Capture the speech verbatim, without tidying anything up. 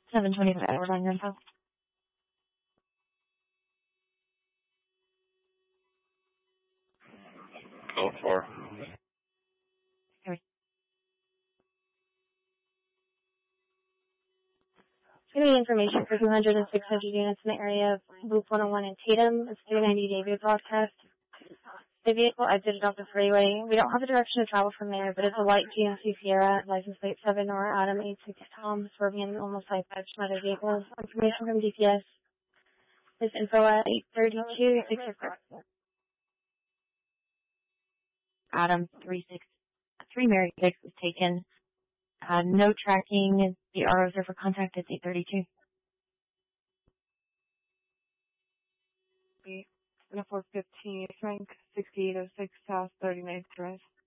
seven twenty-five Edward on your info. Go for. Give me information for two hundred and six hundred units in the area of Loop one oh one in Tatum. It's three ninety David broadcast. The vehicle exited off the freeway. We don't have a direction to travel from there, but it's a white G M C Sierra, license plate seven Nora Adam eight six Tom, swerving almost like five other vehicles. Information from D P S is info at eight thirty-two six six. Adam three six three Mary six was taken. Uh, no tracking. The R Os are for contact at eight thirty-two. four fifteen Frank, sixty-eight oh six South thirty-ninth Drive.